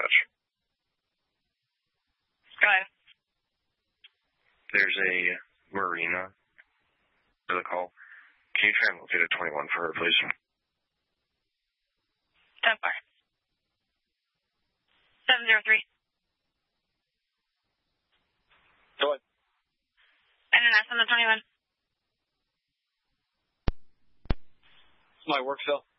much. Go ahead. There's a Marina for the call. Can you try and locate a 21 for her, please? 10-4. 703. Go ahead. NNS on the 21. It's my work cell.